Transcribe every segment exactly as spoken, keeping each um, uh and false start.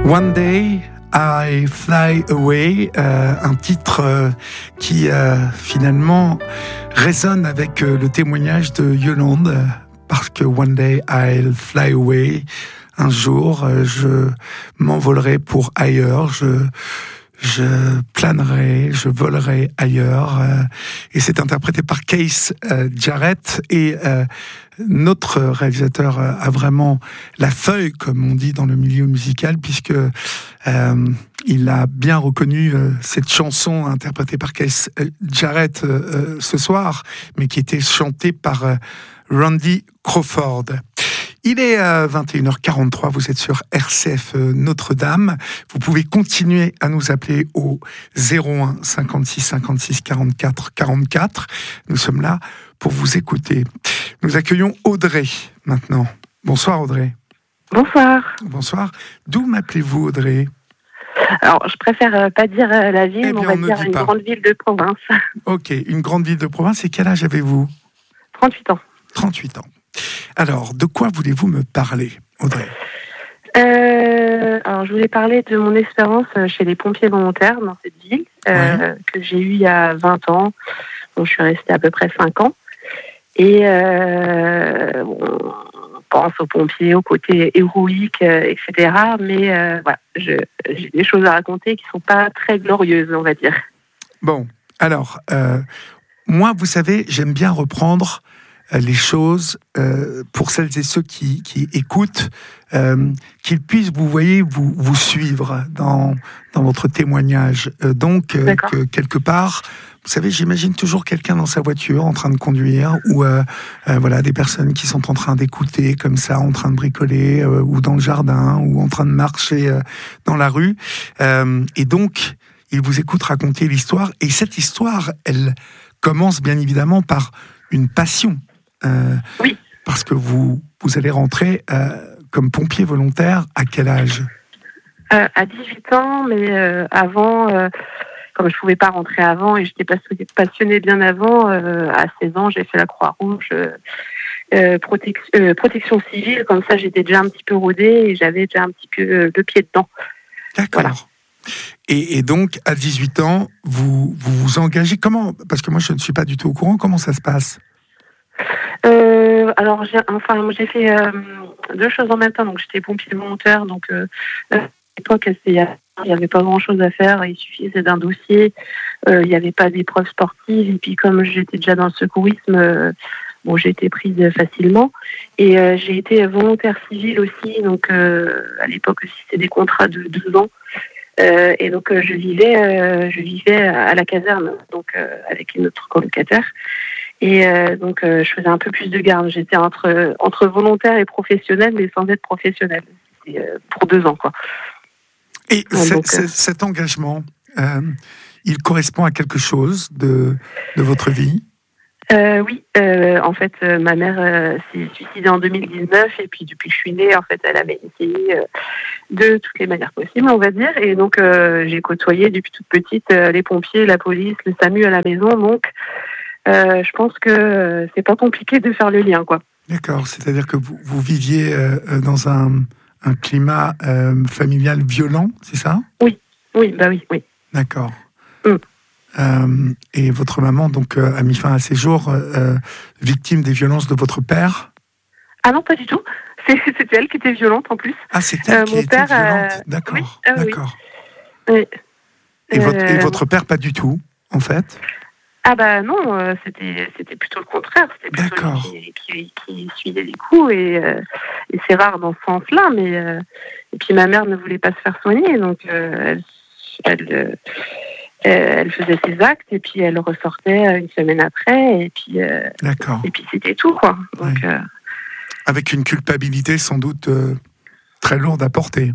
One Day I Fly Away, euh, un titre euh, qui euh, finalement résonne avec euh, le témoignage de Yolande, euh, parce que One Day I'll Fly Away, un jour euh, je m'envolerai pour ailleurs, je je planerai, je volerai ailleurs, euh, et c'est interprété par Keith euh, Jarrett, et euh, notre réalisateur euh, a vraiment la feuille, comme on dit dans le milieu musical, puisque euh, il a bien reconnu euh, cette chanson interprétée par Keith Jarrett euh, ce soir, mais qui était chantée par euh, Randy Crawford. Il est euh, vingt et une heures quarante-trois, vous êtes sur R C F euh, Notre-Dame. Vous pouvez continuer à nous appeler au zéro un cinquante-six cinquante-six quarante-quatre quarante-quatre. Nous sommes là pour vous écouter. Nous accueillons Audrey maintenant. Bonsoir Audrey. Bonsoir. Bonsoir. D'où m'appelez-vous Audrey ? Alors, je préfère euh, pas dire euh, la ville, Eh mais bien, on va on ne dire dit une pas. grande ville de province. Ok, une grande ville de province. Et quel âge avez-vous ? trente-huit ans. trente-huit ans. Alors, de quoi voulez-vous me parler, Audrey ? Euh, alors, je voulais parler de mon expérience chez les pompiers volontaires dans cette ville, euh, Oui. que j'ai eue il y a vingt ans. Donc, je suis restée à peu près cinq ans. Et euh, bon, on pense aux pompiers, au côté héroïque, euh, et cetera. Mais euh, voilà, je, j'ai des choses à raconter qui ne sont pas très glorieuses, on va dire. Bon, alors, euh, moi, vous savez, j'aime bien reprendre euh, les choses euh, pour celles et ceux qui, qui écoutent, euh, qu'ils puissent, vous voyez, vous, vous suivre dans, dans votre témoignage. Euh, donc, euh, que quelque part, vous savez, j'imagine toujours quelqu'un dans sa voiture en train de conduire, ou euh, euh, voilà, des personnes qui sont en train d'écouter comme ça, en train de bricoler, euh, ou dans le jardin, ou en train de marcher euh, dans la rue. Euh, et donc, ils vous écoutent raconter l'histoire. Et cette histoire, elle commence bien évidemment par une passion. Euh, oui. Parce que vous, vous allez rentrer euh, comme pompier volontaire à quel âge ? euh, À dix-huit ans, mais euh, avant... Euh... Comme je ne pouvais pas rentrer avant et j'étais passionnée bien avant, euh, à seize ans, j'ai fait la Croix-Rouge, euh, euh, protection, euh, protection civile. Comme ça, j'étais déjà un petit peu rodée et j'avais déjà un petit peu euh, le pied dedans. D'accord. Voilà. Et, et donc, à dix-huit ans, vous, vous vous engagez comment ? Parce que moi, je ne suis pas du tout au courant. Comment ça se passe ? euh, Alors, j'ai, enfin, j'ai fait euh, deux choses en même temps. Donc, j'étais pompier volontaire. Donc, euh, à l'époque, c'était... Il n'y avait pas grand-chose à faire, il suffisait d'un dossier, euh, il n'y avait pas d'épreuves sportives, et puis comme j'étais déjà dans le secourisme, euh, bon, j'ai été prise facilement. Et euh, j'ai été volontaire civile aussi, donc euh, à l'époque aussi c'était des contrats de deux ans. Euh, et donc euh, je vivais euh, je vivais à la caserne, donc euh, avec une autre colocataire. Et euh, donc euh, je faisais un peu plus de garde. J'étais entre, entre volontaire et professionnelle, mais sans être professionnelle. C'était, euh, pour deux ans, quoi. Et c'est, donc, c'est, cet engagement, euh, il correspond à quelque chose de, de votre vie ? euh, Oui, euh, en fait, euh, ma mère euh, s'est suicidée en deux mille dix-neuf et puis depuis que je suis née, en fait, elle avait essayé euh, de toutes les manières possibles, on va dire. Et donc, euh, j'ai côtoyé depuis toute petite euh, les pompiers, la police, le SAMU à la maison. Donc, euh, je pense que euh, c'est pas compliqué de faire le lien, quoi. D'accord, c'est-à-dire que vous, vous viviez euh, dans un... un climat euh, familial violent, c'est ça ? Oui, oui, bah oui, oui. D'accord. Mm. Euh, et votre maman donc euh, a mis fin à ses jours, euh, victime des violences de votre père ? Ah non, pas du tout. C'est, c'était elle qui était violente en plus. Ah, c'est elle euh, qui était père, violente. Euh... D'accord. Oui, euh, d'accord. Oui. Et, euh... votre, et votre père pas du tout, en fait ? Ah bah non, euh, c'était c'était plutôt le contraire. C'était plutôt D'accord. lui qui, qui, qui suivait les coups et, euh, et c'est rare dans ce sens-là. Mais euh, et puis ma mère ne voulait pas se faire soigner, donc euh, elle, elle, elle faisait ses actes et puis elle ressortait une semaine après et puis euh, D'accord. Et puis c'était tout, quoi. Donc, oui. euh... Avec une culpabilité sans doute euh, très lourde à porter.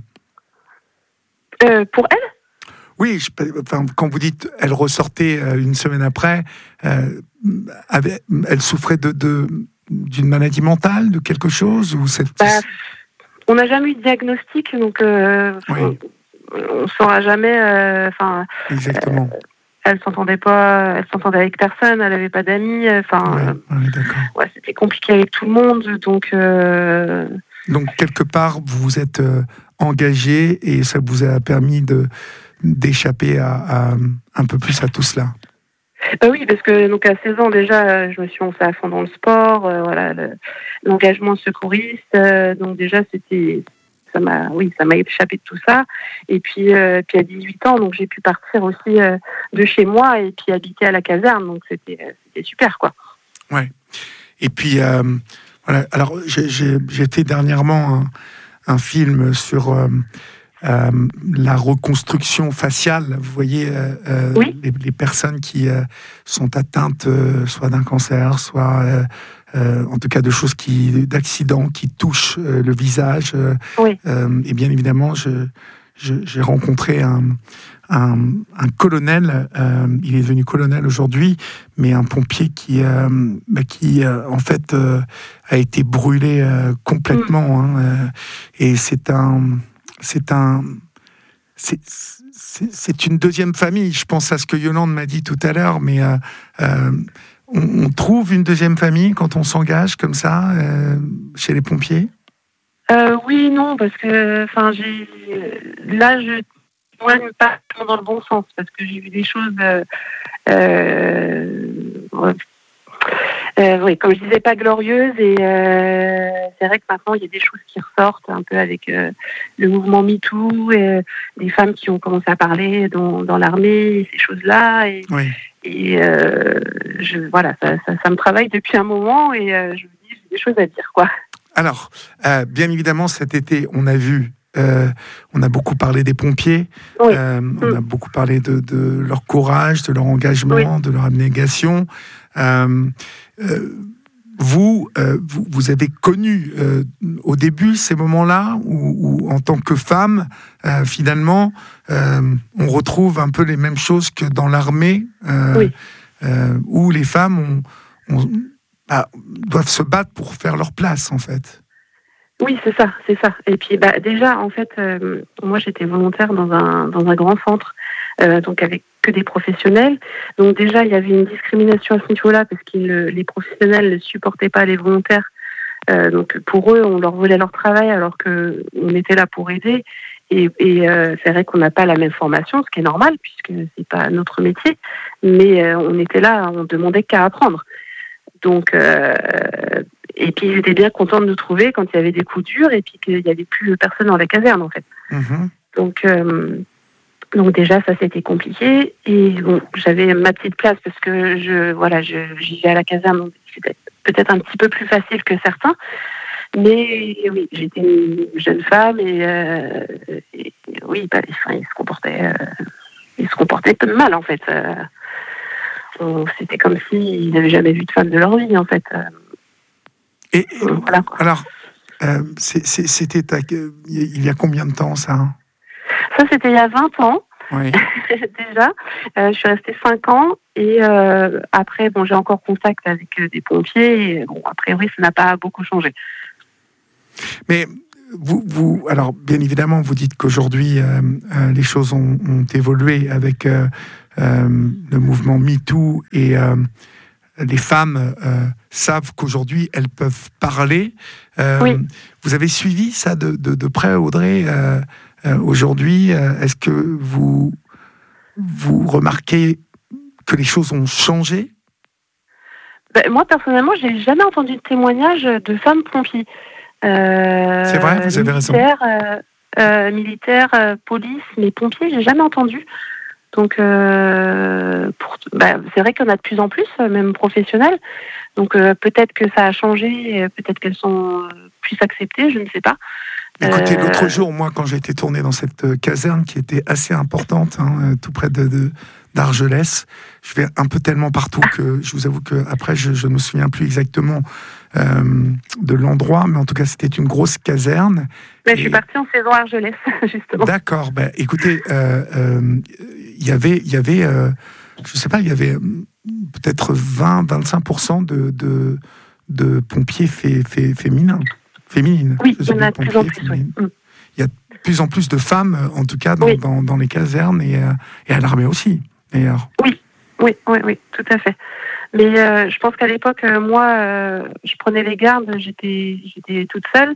Euh, pour elle ? Oui, je, enfin, quand vous dites elle ressortait euh, une semaine après, euh, avait, elle souffrait de, de, d'une maladie mentale, de quelque chose ou cette... bah, on n'a jamais eu de diagnostic, donc euh, oui. on ne saura jamais. Enfin, euh, exactement. Euh, elle s'entendait pas, elle s'entendait avec personne, elle avait pas d'amis. Enfin, ouais, ouais, d'accord. Ouais, c'était compliqué avec tout le monde, donc. Euh, Donc, quelque part, vous vous êtes euh, engagé et ça vous a permis de, d'échapper à, à, un peu plus à tout cela. Bah oui, parce que donc à seize ans déjà, je me suis lancée à fond dans le sport, euh, voilà, le, l'engagement secouriste. Euh, donc déjà, c'était, ça m'a, oui, ça m'a échappé de tout ça. Et puis, euh, puis à dix-huit ans, donc j'ai pu partir aussi euh, de chez moi et puis habiter à la caserne. Donc c'était, c'était super, quoi. Ouais. Et puis euh, voilà. Alors j'ai, j'ai, j'ai fait dernièrement un, un film sur euh, Euh, la reconstruction faciale, vous voyez, euh, euh, oui. les, les personnes qui euh, sont atteintes euh, soit d'un cancer, soit euh, euh, en tout cas de choses qui, d'accidents qui touchent euh, le visage. Euh, oui. euh, et bien évidemment, je, je, j'ai rencontré un, un, un colonel, euh, il est devenu colonel aujourd'hui, mais un pompier qui, euh, bah, qui euh, en fait, euh, a été brûlé euh, complètement. Mm. Hein, euh, et c'est un... C'est un, c'est, c'est, c'est une deuxième famille. Je pense à ce que Yolande m'a dit tout à l'heure, mais euh, euh, on, on trouve une deuxième famille quand on s'engage comme ça euh, chez les pompiers. Euh, oui, non, parce que, enfin, j'ai là, je ne pas dans le bon sens parce que j'ai vu des choses. Euh, euh, Euh, oui, comme je disais, pas glorieuse et euh, c'est vrai que maintenant il y a des choses qui ressortent un peu avec euh, le mouvement MeToo et euh, des femmes qui ont commencé à parler dans, dans l'armée et ces choses-là et, oui. et euh, je, voilà, ça, ça, ça me travaille depuis un moment et euh, je me dis j'ai des choses à dire, quoi. Alors, euh, bien évidemment, cet été, on a vu, euh, on a beaucoup parlé des pompiers, oui. euh, on mmh. a beaucoup parlé de, de leur courage, de leur engagement, oui. de leur abnégation. Euh, euh, vous, euh, vous, vous avez connu euh, au début ces moments-là où, où en tant que femme, euh, finalement, euh, on retrouve un peu les mêmes choses que dans l'armée, euh, oui. euh, où les femmes ont, ont, bah, doivent se battre pour faire leur place, en fait. Oui, c'est ça, c'est ça. Et puis, bah, déjà, en fait, euh, moi, j'étais volontaire dans un dans un grand centre, euh, donc avec que des professionnels. Donc déjà, il y avait une discrimination à ce niveau-là parce que les professionnels ne supportaient pas les volontaires. Euh, donc pour eux, on leur volait leur travail alors que on était là pour aider. Et, et euh, c'est vrai qu'on n'a pas la même formation, ce qui est normal puisque c'est pas notre métier. Mais euh, on était là, on demandait qu'à apprendre. Donc euh, et puis ils étaient bien contents de nous trouver quand il y avait des coups durs et puis qu'il n'y avait plus personne dans la caserne, en fait. Mmh. Donc euh, Donc déjà ça c'était compliqué et bon, j'avais ma petite place parce que je voilà je j'y vais à la caserne, donc c'était peut-être un petit peu plus facile que certains, mais oui, j'étais une jeune femme et, euh, et oui bah, enfin, ils se comportaient euh, ils se comportaient mal, en fait. Euh, on, c'était comme s'ils n'avaient jamais vu de femme de leur vie, en fait. Et, et voilà, quoi. Alors euh, c'est, c'est, c'était ta, il y a combien de temps ça? Ça, c'était il y a vingt ans. Oui. Déjà, euh, je suis restée cinq ans et euh, après, bon, j'ai encore contact avec euh, des pompiers. Et, bon, a priori, ça n'a pas beaucoup changé. Mais vous, vous, alors bien évidemment, vous dites qu'aujourd'hui, euh, euh, les choses ont, ont évolué avec euh, euh, le mouvement MeToo et euh, les femmes euh, savent qu'aujourd'hui, elles peuvent parler. Euh, oui. Vous avez suivi ça de, de, de près, Audrey euh, euh, aujourd'hui, euh, est-ce que vous, vous remarquez que les choses ont changé? Ben, moi, personnellement, j'ai jamais entendu de témoignage de femmes pompiers. Euh, C'est vrai, vous avez raison. Euh, euh, militaires, euh, police, mais pompiers, j'ai jamais entendu. Donc, euh, pour, bah, c'est vrai qu'il y en a de plus en plus, même professionnels. Donc, euh, peut-être que ça a changé, peut-être qu'elles sont plus acceptées, je ne sais pas. Écoutez, euh... l'autre jour, moi, quand j'ai été tourné dans cette caserne qui était assez importante, hein, tout près de, de, d'Argelès, je vais un peu tellement partout que je vous avoue qu'après, je, je ne me souviens plus exactement euh, de l'endroit, mais en tout cas, c'était une grosse caserne. Mais et... Je suis partie en saison Argelès, justement. D'accord. Ben, écoutez, il euh, euh, y avait, il y avait euh, je ne sais pas, il y avait peut-être vingt à vingt-cinq pour cent de, de, de pompiers fé, fé, féminins. Féminines. Oui, il y en a de plus en plus. Oui. Il y a de plus en plus de femmes, en tout cas, dans, oui. dans, dans les casernes et, euh, et à l'armée aussi, d'ailleurs. Oui, oui, oui, oui, tout à fait. Mais euh, je pense qu'à l'époque, euh, moi, euh, je prenais les gardes, j'étais, j'étais toute seule.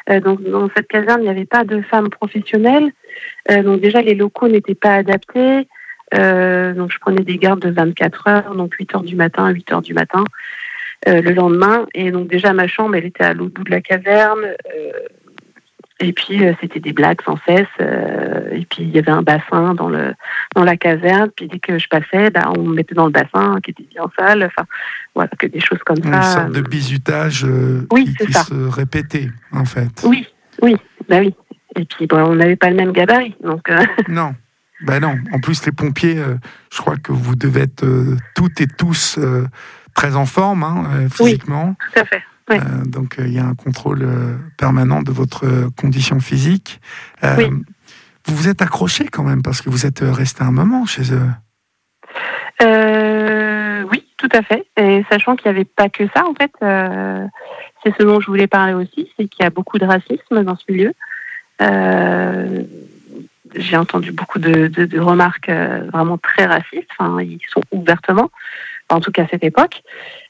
Euh, donc dans cette caserne, il n'y avait pas de femmes professionnelles. Euh, donc déjà, les locaux n'étaient pas adaptés. Euh, donc je prenais des gardes de vingt-quatre heures, donc huit heures du matin à huit heures du matin euh, le lendemain. Et donc déjà, ma chambre, elle était à l'autre bout de la caserne. Euh, et puis euh, c'était des blagues sans cesse. Euh, et puis il y avait un bassin dans le dans la caserne. Puis dès que je passais, bah, on me mettait dans le bassin qui était bien sale. Enfin voilà, que des choses comme Une ça. Une sorte de bizutage euh, oui, qui, c'est qui ça. se répétait en fait. Oui, oui, bah oui. Et puis bon, on n'avait pas le même gabarit, donc. Euh... Non. Ben non, en plus les pompiers, euh, je crois que vous devez être euh, toutes et tous euh, très en forme hein, euh, physiquement. Oui, tout à fait. Oui. Euh, donc il euh, y a un contrôle euh, permanent de votre euh, condition physique. Euh, oui. Vous vous êtes accroché quand même parce que vous êtes resté un moment chez eux. Euh, oui, tout à fait. Et sachant qu'il n'y avait pas que ça en fait, euh, c'est ce dont je voulais parler aussi, c'est qu'il y a beaucoup de racisme dans ce milieu. Euh, J'ai entendu beaucoup de, de, de remarques euh, vraiment très racistes. Enfin, ils sont ouvertement, en tout cas à cette époque,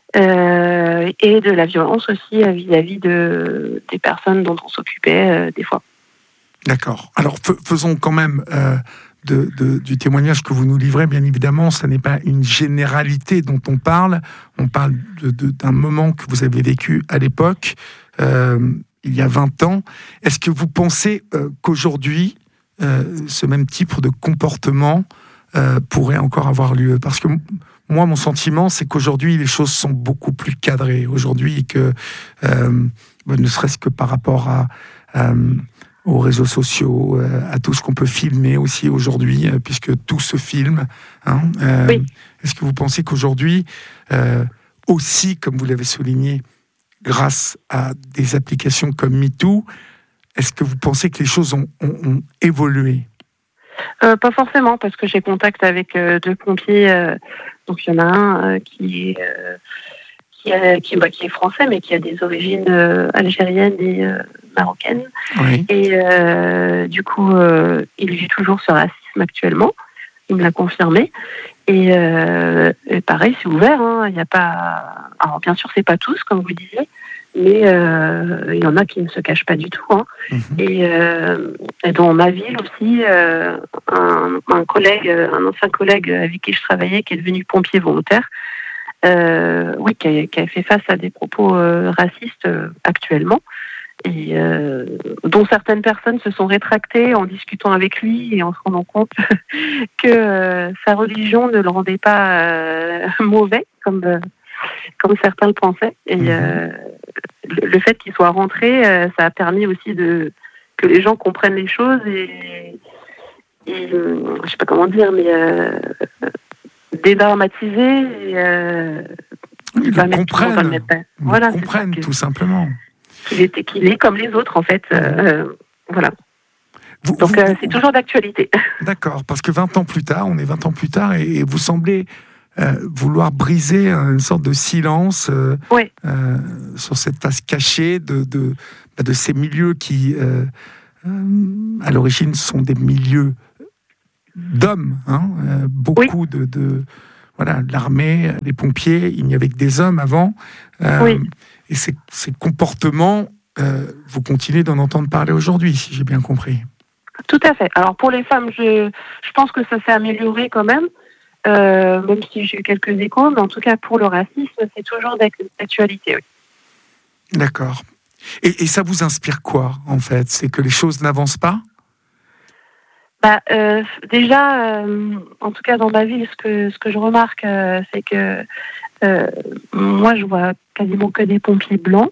euh, et de la violence aussi euh, vis-à-vis de des personnes dont on s'occupait euh, des fois. D'accord. Alors f- faisons quand même euh, de, de, du témoignage que vous nous livrez. Bien évidemment, ce n'est pas une généralité dont on parle. On parle de, de, d'un moment que vous avez vécu à l'époque, euh, il y a vingt ans. Est-ce que vous pensez euh, qu'aujourd'hui Euh, ce même type de comportement euh, pourrait encore avoir lieu? Parce que m- moi, mon sentiment, c'est qu'aujourd'hui, les choses sont beaucoup plus cadrées. Aujourd'hui, que euh, ne serait-ce que par rapport à, à, aux réseaux sociaux, euh, à tout ce qu'on peut filmer aussi aujourd'hui, euh, puisque tout se filme. Hein, euh, oui. Est-ce que vous pensez qu'aujourd'hui, euh, aussi, comme vous l'avez souligné, grâce à des applications comme MeToo, est-ce que vous pensez que les choses ont, ont, ont évolué? euh, Pas forcément, parce que j'ai contact avec euh, deux pompiers. Euh, donc il y en a un euh, qui, est, euh, qui, a, qui, bah, qui est français, mais qui a des origines euh, algériennes et euh, marocaines. Oui. Et euh, du coup, euh, il vit toujours ce racisme actuellement. Il me l'a confirmé. Et, euh, et pareil, c'est ouvert. Hein. Il y a pas. Alors bien sûr, c'est pas tous, comme vous disiez. Mais euh, il y en a qui ne se cachent pas du tout. Hein. Mmh. Et, euh, et dans ma ville aussi, euh, un, un collègue, un ancien collègue avec qui je travaillais, qui est devenu pompier volontaire, euh, oui, qui a, qui a fait face à des propos euh, racistes euh, actuellement, et euh, dont certaines personnes se sont rétractées en discutant avec lui et en se rendant compte que euh, sa religion ne le rendait pas euh, mauvais, comme euh, comme certains le pensaient. Et mmh. euh, le, le fait qu'il soit rentré, euh, ça a permis aussi de que les gens comprennent les choses et, et euh, je sais pas comment dire, mais euh, dédramatiser et euh, ils le comprennent, ils voilà, le comprennent ça, tout simplement. Qu'il est, qu'il est comme les autres en fait. Euh, voilà. Vous, Donc vous, euh, c'est toujours d'actualité. D'accord, parce que vingt ans plus tard, on est vingt ans plus tard, et, et vous semblez euh, vouloir briser une sorte de silence euh, oui. euh, sur cette face cachée de, de, de ces milieux qui, euh, euh, à l'origine, sont des milieux d'hommes. Hein, euh, beaucoup oui. de, de voilà, l'armée, les pompiers, il n'y avait que des hommes avant. Euh, oui. Et ces, ces comportements, euh, vous continuez d'en entendre parler aujourd'hui, si j'ai bien compris. Tout à fait. Alors pour les femmes, je, je pense que ça s'est amélioré quand même, euh, même si j'ai eu quelques échos, mais en tout cas pour le racisme, c'est toujours d'actualité. Oui. D'accord. Et, et ça vous inspire quoi, en fait? C'est que les choses n'avancent pas? Bah, euh, déjà, euh, en tout cas dans ma ville, ce que, ce que je remarque, euh, c'est que euh, moi, je vois quasiment que des pompiers blancs.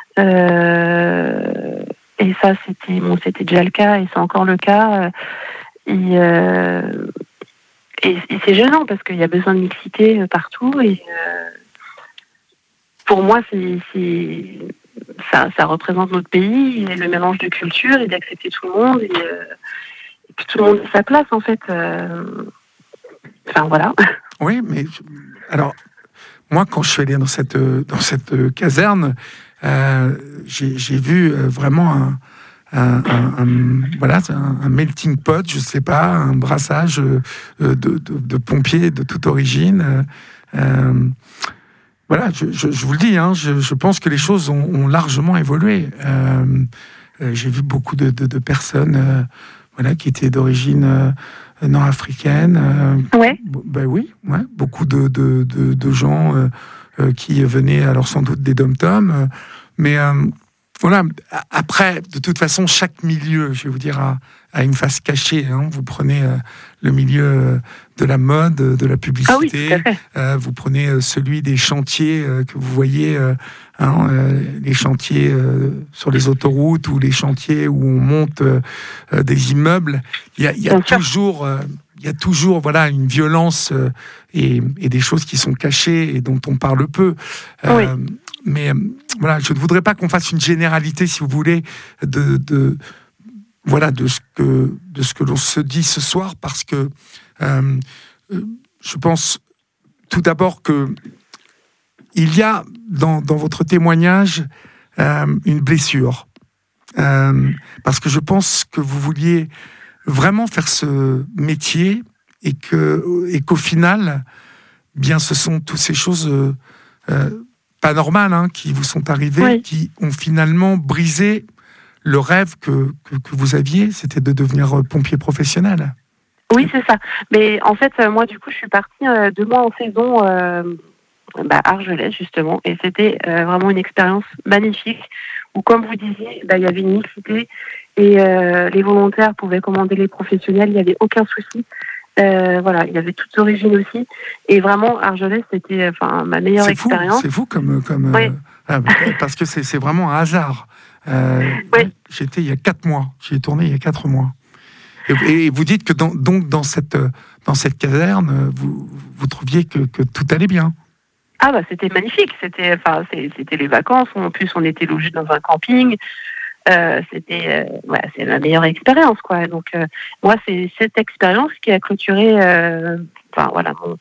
Euh, et ça, c'était, bon, c'était déjà le cas et c'est encore le cas. Et, euh, et, et c'est gênant parce qu'il y a besoin de mixité partout. Et euh, pour moi, c'est, c'est, ça, ça représente notre pays et le mélange de cultures et d'accepter tout le monde. Et, euh, et puis tout le monde a sa place, en fait. Euh, enfin, voilà. Oui, mais alors... Moi, quand je suis allé dans cette, dans cette caserne, euh, j'ai, j'ai vu vraiment un, un, un, un, voilà, un, un melting pot, je ne sais pas, un brassage de, de, de pompiers de toute origine. Euh, voilà, je, je, je vous le dis, hein, je, je pense que les choses ont, ont largement évolué. Euh, euh, j'ai vu beaucoup de, de, de personnes euh, voilà, qui étaient d'origine euh, nord-africaine. Euh, ouais. b- ben oui, ouais, beaucoup de, de, de, de gens euh, euh, qui venaient alors sans doute des dom-toms. Euh, mais euh, voilà, après, de toute façon, chaque milieu, je vais vous dire, a, a une face cachée. Hein. Vous prenez euh, le milieu euh, de la mode, de la publicité, ah oui, tout à fait. euh, vous prenez euh, celui des chantiers euh, que vous voyez, euh, hein, euh, les chantiers euh, sur les autoroutes ou les chantiers où on monte euh, euh, des immeubles. Il y a, il y a toujours... Euh, il y a toujours voilà, une violence euh, et, et des choses qui sont cachées et dont on parle peu. Euh, oui. Mais euh, voilà, je ne voudrais pas qu'on fasse une généralité, si vous voulez, de, de, voilà, de ce que, de ce que l'on se dit ce soir, parce que euh, je pense tout d'abord que il y a dans, dans votre témoignage euh, une blessure. Euh, parce que je pense que vous vouliez vraiment faire ce métier et que et qu'au final, bien, ce sont toutes ces choses euh, euh, pas normales hein, qui vous sont arrivées, oui. qui ont finalement brisé le rêve que, que, que vous aviez, c'était de devenir pompier professionnel. Oui, c'est ça. Mais en fait, moi, du coup, je suis partie euh, deux mois en saison euh, bah, à Argelès, justement, et c'était euh, vraiment une expérience magnifique où, comme vous disiez, bah, il y avait une mixité et euh, les volontaires pouvaient commander les professionnels, il n'y avait aucun souci. Euh, voilà, il y avait toutes origines aussi. Et vraiment, Argelès, c'était enfin, ma meilleure c'est expérience. Fou, c'est fou comme... comme oui. euh, parce que c'est, c'est vraiment un hasard. Euh, oui. J'étais il y a quatre mois. J'y ai tourné il y a quatre mois. Et, et vous dites que dans, donc dans cette, dans cette caserne, vous, vous trouviez que, que tout allait bien. Ah bah c'était magnifique. C'était, enfin, c'était les vacances. En plus, on était logés dans un camping. Euh, c'était, euh, ouais, c'est la meilleure expérience, quoi. Donc euh, moi, c'est cette expérience qui a clôturé, euh, enfin voilà, mon,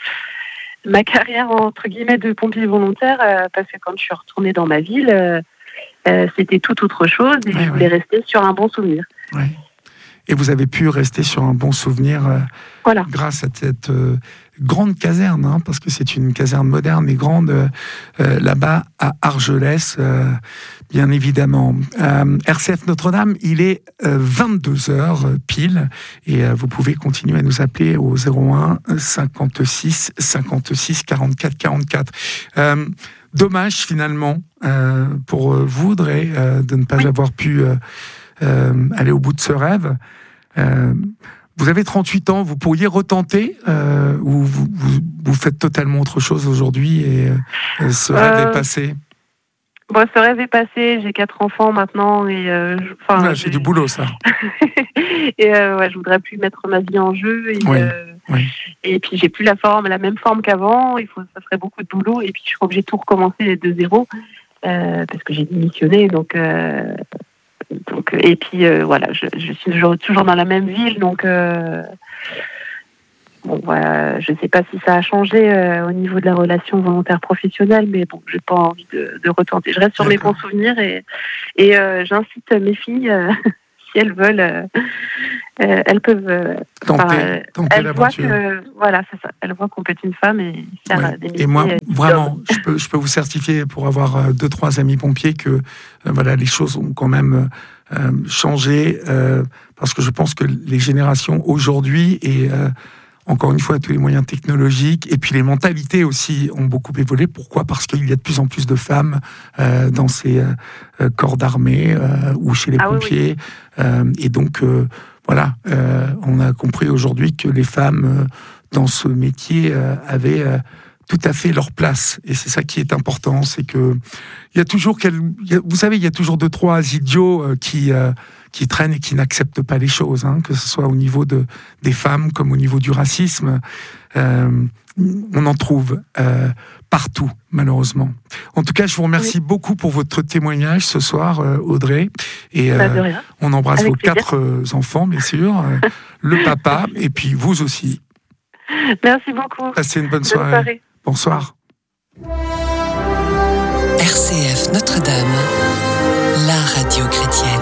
ma carrière entre guillemets de pompier volontaire, euh, parce que quand je suis retournée dans ma ville, euh, euh, c'était tout autre chose et ouais, je voulais ouais. rester sur un bon souvenir. Ouais. Et vous avez pu rester sur un bon souvenir euh, voilà. grâce à cette euh, grande caserne, hein, parce que c'est une caserne moderne et grande euh, euh, là-bas à Argelès, euh, bien évidemment. Euh, R C F Notre-Dame, il est euh, vingt-deux heures pile, et euh, vous pouvez continuer à nous appeler au zéro un cinquante-six cinquante-six quarante-quatre quarante-quatre. Euh, dommage finalement euh, pour vous, Audrey, euh, de ne pas oui. avoir pu euh, euh, aller au bout de ce rêve. Euh, vous avez trente-huit ans, vous pourriez retenter euh, ou vous, vous, vous faites totalement autre chose aujourd'hui et euh, ce rêve euh, est passé? Bon, ce rêve est passé, j'ai quatre enfants maintenant et euh, enfin, ouais, c'est du boulot ça. et euh, ouais, je voudrais plus mettre ma vie en jeu et, oui, euh, oui. et puis j'ai plus la forme, la même forme qu'avant. Il faut, ça ferait beaucoup de boulot et puis je suis obligée de tout recommencer de zéro euh, parce que j'ai démissionné donc. Euh, Donc, et puis euh, voilà, je, je suis toujours, toujours dans la même ville, donc euh, bon, voilà, je ne sais pas si ça a changé euh, au niveau de la relation volontaire professionnelle, mais bon, j'ai pas envie de, de retenter. Je reste sur D'accord. mes bons souvenirs et, et euh, j'incite mes filles, euh, si elles veulent, euh, euh, elles peuvent euh, tenter, euh, tenter elles l'aventure. Voient que, voilà, c'est ça. Elles voient qu'on peut être une femme et faire ouais. des métiers. Et moi, vraiment, je peux, je peux vous certifier pour avoir deux, trois amis pompiers que euh, voilà, les choses ont quand même euh, changé euh, parce que je pense que les générations aujourd'hui et euh, encore une fois, tous les moyens technologiques et puis les mentalités aussi ont beaucoup évolué. Pourquoi ? Parce qu'il y a de plus en plus de femmes euh, dans ces euh, corps d'armée euh, ou chez les ah, pompiers. Oui, oui. Euh, et donc, euh, voilà, euh, on a compris aujourd'hui que les femmes euh, dans ce métier euh, avaient euh, tout à fait leur place. Et c'est ça qui est important, c'est que il y a toujours, quel, il y a, vous savez, il y a toujours deux, trois idiots euh, qui... Euh, qui traînent et qui n'acceptent pas les choses, hein, que ce soit au niveau de, des femmes comme au niveau du racisme. Euh, on en trouve euh, partout, malheureusement. En tout cas, je vous remercie oui. beaucoup pour votre témoignage ce soir, euh, Audrey. Et euh, on embrasse Avec vos plaisir. quatre euh, enfants, bien sûr, euh, le papa, et puis vous aussi. Merci beaucoup. Passez une bonne, bonne soirée. soirée. Bonsoir. R C F Notre-Dame, la radio chrétienne.